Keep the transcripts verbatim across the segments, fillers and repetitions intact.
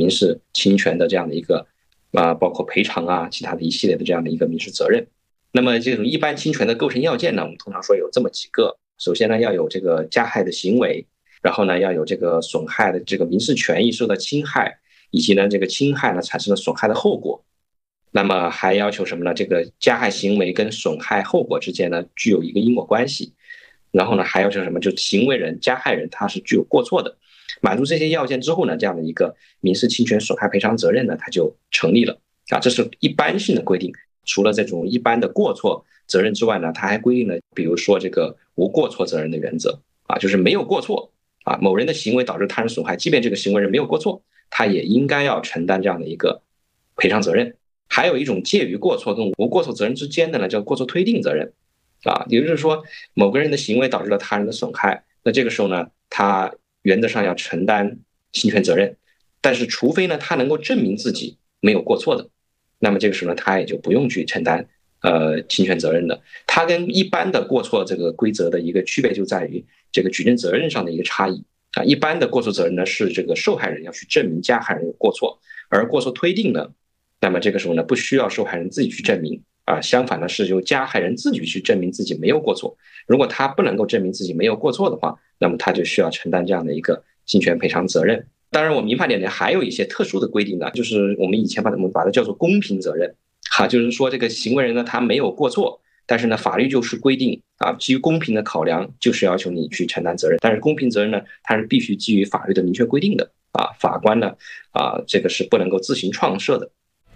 民事侵权的这样的一个啊、呃，包括赔偿啊，其他的一系列的这样的一个民事责任。那么这种一般侵权的构成要件呢，我们通常说有这么几个。首先呢，要有这个加害的行为，然后呢，要有这个损害的这个民事权益受到侵害，以及呢这个侵害呢产生了损害的后果。那么还要求什么呢？这个加害行为跟损害后果之间呢具有一个因果关系。然后呢还要求什么？就行为人、加害人他是具有过错的。满足这些要件之后呢，这样的一个民事侵权损害赔偿责任呢，它就成立了啊。这是一般性的规定。除了这种一般的过错责任之外呢，它还规定了，比如说这个无过错责任的原则啊，就是没有过错啊，某人的行为导致他人损害，即便这个行为人没有过错，他也应该要承担这样的一个赔偿责任。还有一种介于过错跟无过错责任之间的呢，叫过错推定责任啊，也就是说某个人的行为导致了他人的损害，那这个时候呢，他原则上要承担侵权责任，但是除非呢他能够证明自己没有过错的，那么这个时候呢，他也就不用去承担呃侵权责任的。它跟一般的过错这个规则的一个区别就在于这个举证责任上的一个差异啊。一般的过错责任呢是这个受害人要去证明加害人有过错，而过错推定呢，那么这个时候呢不需要受害人自己去证明啊，相反呢是由加害人自己去证明自己没有过错。如果他不能够证明自己没有过错的话，那么他就需要承担这样的一个侵权赔偿责任。当然我们民法典里还有一些特殊的规定呢，就是我们以前把它们把它叫做公平责任哈，就是说这个行为人呢他没有过错，但是呢法律就是规定啊，基于公平的考量就是要求你去承担责任，但是公平责任呢它是必须基于法律的明确规定的啊，法官呢啊这个是不能够自行创设的。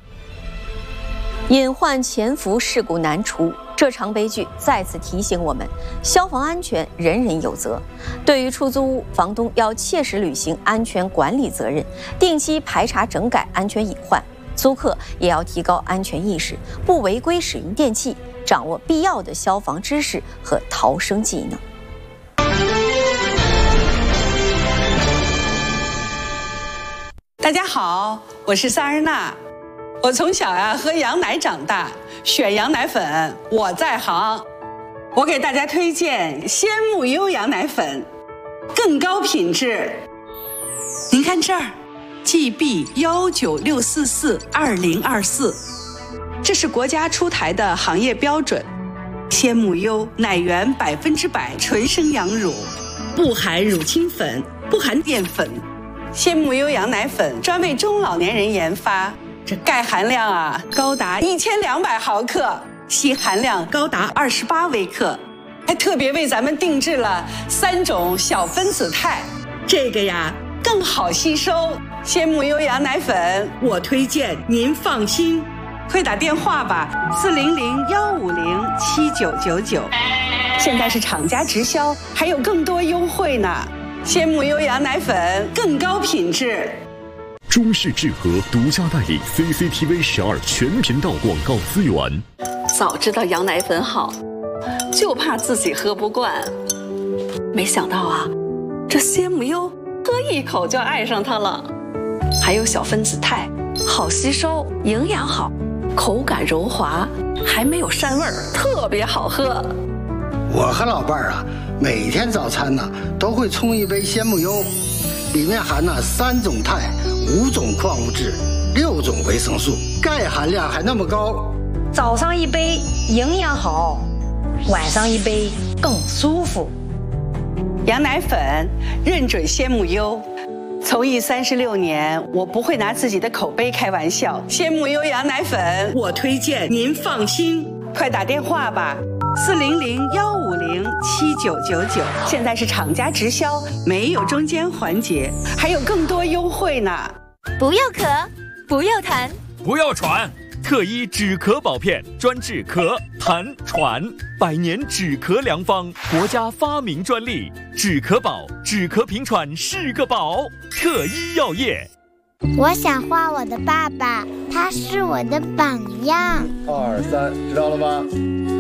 隐患潜伏，事故难除。这场悲剧再次提醒我们，消防安全人人有责。对于出租屋，房东要切实履行安全管理责任，定期排查整改安全隐患；租客也要提高安全意识，不违规使用电器，掌握必要的消防知识和逃生技能。 大家好，我是萨日娜。我从小呀喝羊奶长大，选羊奶粉我在行。我给大家推荐鲜木优羊奶粉，更高品质。您看这儿 ，G B 幺九六四四二零二四，这是国家出台的行业标准。鲜木优奶源百分之百纯生羊乳，不含乳清粉，不含淀粉。鲜木优羊奶粉专为中老年人研发。这钙含量啊高达一千两百毫克，硒含量高达二十八微克，还特别为咱们定制了三种小分子肽，这个呀更好吸收。鲜木优羊奶粉，我推荐您放心，快打电话吧，四零零幺五零七九九九。现在是厂家直销，还有更多优惠呢。鲜木优羊奶粉更高品质。 中视智和独家代理 C C T V 十二全频道广告资源。 早知道羊奶粉好，就怕自己喝不惯。没想到啊，这鲜木优喝一口就爱上它了。还有小分子肽，好吸收，营养好，口感柔滑，还没有膻味儿，特别好喝。 我和老伴儿啊，每天早餐呢都会冲一杯鲜木优，里面含了三种肽。五种矿物质，六种维生素，钙含量还那么高。 早上一杯营养好，晚上一杯更舒服。 羊奶粉认准鲜木优，从艺三十六年，我不会拿自己的口碑开玩笑。鲜木优羊奶粉，我推荐您放心，快打电话吧，四零零幺五零七九九九。现在是厂家直销，没有中间环节，还有更多优惠呢。 不要咳，不要痰， 不要喘，特医止咳宝片专治咳、痰、喘，百年止咳良方，国家发明专利，止咳宝，止咳平喘是个宝。特医药业。 我想画我的爸爸，他是我的榜样。 二三，知道了吗？